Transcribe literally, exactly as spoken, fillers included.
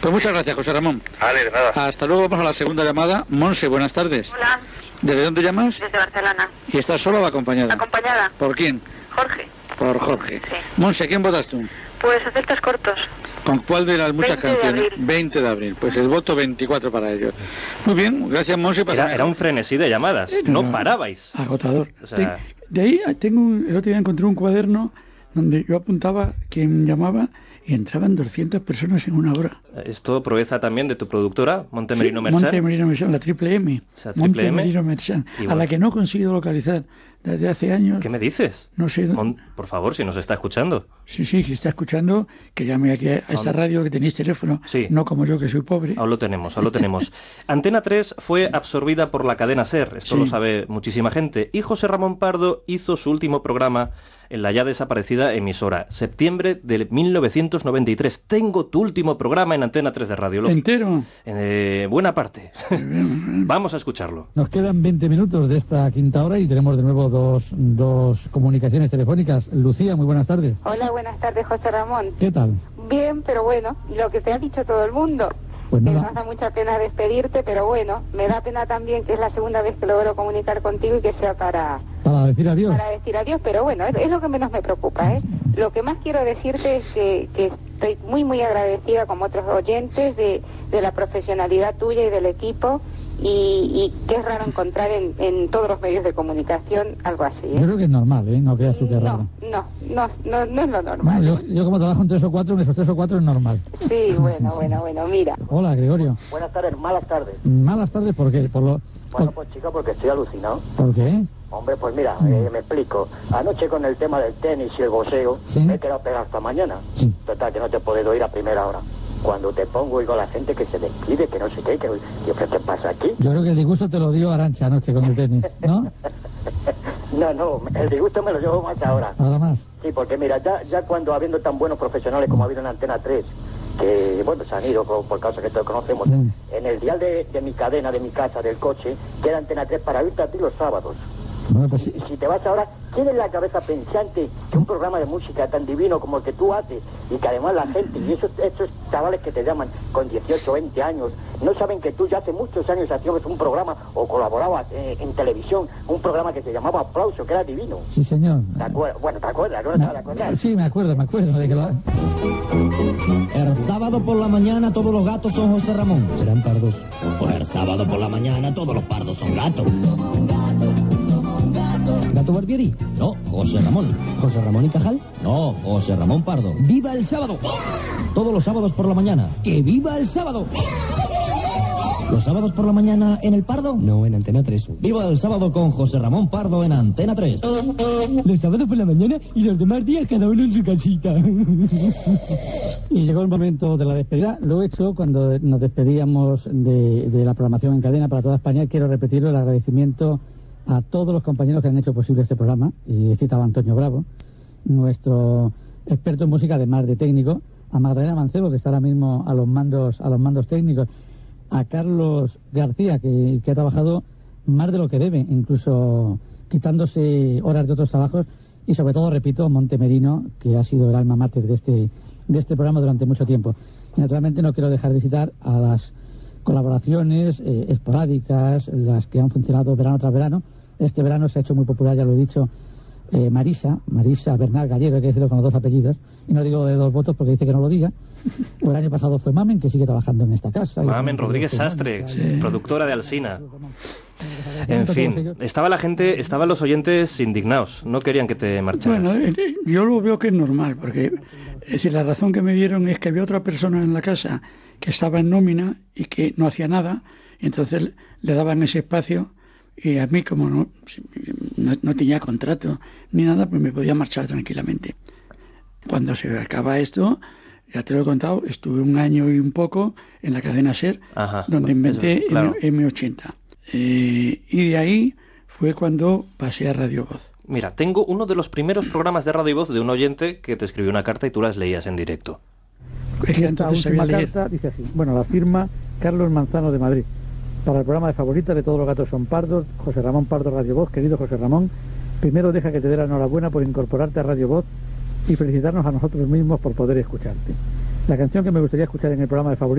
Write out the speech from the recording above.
Pues muchas gracias, José Ramón. Vale, de nada. Hasta luego, vamos a la segunda llamada. Monse, buenas tardes. Hola. ¿Desde dónde llamas? Desde Barcelona. ¿Y estás sola o acompañada? ¿Acompañada? ¿Por quién? Jorge. Por Jorge. Sí. Monse, ¿quién votas tú? Pues efectos cortos. ¿Con cuál de las muchas veinte de canciones? abril. veinte de abril. Pues el voto veinticuatro para ellos. Muy bien, gracias, Monse. Era, era un frenesí de llamadas, no Era parabais. Agotador. O sea- De, de ahí tengo un- el otro día encontré un cuaderno donde yo apuntaba quién llamaba y entraban doscientas personas en una hora. Esto proeza también de tu productora, Montemerino Sí, Merchan. Montemerino Merchan, la triple M. O sea, triple M. Montemerino Merchan, Y a bueno. la que no he conseguido localizar desde hace años. ¿Qué me dices? No sé. Mon- por favor, si nos está escuchando. Sí, sí, si está escuchando, que llame aquí a esta Aún- radio que tenéis teléfono. Sí. No como yo, que soy pobre. Aún lo tenemos, aún lo tenemos. Antena tres fue absorbida por la cadena SER, esto Sí. lo sabe muchísima gente, y José Ramón Pardo hizo su último programa en la ya desaparecida emisora, septiembre de mil novecientos noventa y tres. Tengo tu último programa en Antena tres de Radio. Lo- Entero. Eh, buena parte. Vamos a escucharlo. Nos quedan veinte minutos de esta quinta hora y tenemos de nuevo dos, dos comunicaciones telefónicas. Lucía, muy buenas tardes. Hola, buenas tardes, José Ramón. ¿Qué tal? Bien, pero bueno, lo que te ha dicho todo el mundo. Pues Me nada. da mucha pena despedirte, pero bueno, me da pena también que es la segunda vez que logro comunicar contigo y que sea para, Para decir adiós. para decir adiós, pero bueno, es, es lo que menos me preocupa, ¿eh? Lo que más quiero decirte es que, que estoy muy, muy agradecida como otros oyentes de, de la profesionalidad tuya y del equipo y, y que es raro encontrar en, en todos los medios de comunicación algo así, ¿eh? Yo creo que es normal, ¿eh? No creas tú que es raro. No, no, no, no, no es lo Bueno, normal. yo, yo como trabajo en tres o cuatro, en esos tres o cuatro es normal. Sí, bueno, bueno, bueno, mira. Hola, Gregorio. Buenas tardes, malas tardes. Malas tardes, ¿por qué? Por lo, Bueno, por, pues chica, porque estoy alucinado. ¿por qué? Hombre, pues mira, eh, me explico. Anoche con el tema del tenis y el boxeo, Sí. me he quedado pegado hasta mañana. Sí. Total, que no te he podido ir a primera hora. Cuando te pongo, oigo a la gente que se despide, que no sé qué, que yo, ¿qué pasa aquí? Yo creo que el disgusto te lo dio Arantxa anoche con el tenis, ¿no? No, no, el disgusto me lo llevo más ahora. Ahora más. Sí, porque mira, ya, ya cuando habiendo tan buenos profesionales como ha habido en Antena tres, que bueno, se han ido por, por causa que todos conocemos, Mm. en el dial de, de mi cadena, de mi casa, del coche, queda Antena tres para irte a ti los sábados. Bueno, pues sí. Si te vas ahora, ¿quién en la cabeza pensante que un programa de música tan divino como el que tú haces y que además la gente y esos, esos chavales que te llaman con dieciocho, veinte años no saben que tú ya hace muchos años hacías un programa o colaborabas eh, en televisión, un programa que se llamaba Aplauso, que era divino? Sí, señor. ¿Te acuerdas? Bueno, ¿te acuerdas? ¿No te acuerdas? Sí, me acuerdo, me acuerdo de que lo... El sábado por la mañana todos los gatos son José Ramón. Serán pardos. Pues el sábado por la mañana todos los pardos son gatos. ¿Gato Barbieri? No, José Ramón. ¿José Ramón y Cajal? No, José Ramón Pardo. ¡Viva el sábado! Todos los sábados por la mañana. ¡Que viva el sábado! ¿Los sábados por la mañana en el Pardo? No, en Antena tres. Viva el sábado con José Ramón Pardo en Antena tres. Los sábados por la mañana y los demás días cada uno en su casita. Y llegó el momento de la despedida. Lo he hecho cuando nos despedíamos de, de la programación en cadena para toda España. Quiero repetirlo, el agradecimiento a todos los compañeros que han hecho posible este programa. Y he citado a Antonio Bravo, nuestro experto en música, además de técnico, a Magdalena Mancebo, que está ahora mismo a los mandos, a los mandos técnicos, a Carlos García, que, que ha trabajado más de lo que debe, incluso quitándose horas de otros trabajos, y sobre todo, repito, Montemerino, que ha sido el alma mater de este, de este programa durante mucho tiempo. Y naturalmente no quiero dejar de citar a las colaboraciones eh, esporádicas, las que han funcionado verano tras verano. Este verano se ha hecho muy popular, ya lo he dicho, eh, Marisa, Marisa Bernal Gallego, hay que decirlo con los dos apellidos, y no digo de dos votos porque dice que no lo diga. O el año pasado fue Mamen, que sigue trabajando en esta casa. Mamen Rodríguez Sastre, Sí. productora de Alsina. En fin, estaba la gente, estaban los oyentes indignados, no querían que te marcharas. Bueno, eh, eh, yo lo veo que es normal, porque es decir, la razón que me dieron es que había otra persona en la casa que estaba en nómina y que no hacía nada, y entonces le daban ese espacio, y a mí, como no, no, no tenía contrato ni nada, pues me podía marchar tranquilamente. Cuando se acaba esto, ya te lo he contado, estuve un año y un poco en la cadena SER, Ajá, donde inventé eso, claro. M ochenta. Eh, y de ahí fue cuando pasé a Radio Voz. Mira, tengo uno de los primeros programas de Radio y Voz de un oyente que te escribió una carta y tú las leías en directo. Es que entonces sabía última leer. carta dice así. Bueno, la firma Carlos Manzano de Madrid. Para el programa de favoritas de Todos los gatos son pardos, José Ramón Pardo, Radio Voz. Querido José Ramón, primero deja que te dé la enhorabuena por incorporarte a Radio Voz y felicitarnos a nosotros mismos por poder escucharte. La canción que me gustaría escuchar en el programa de favoritas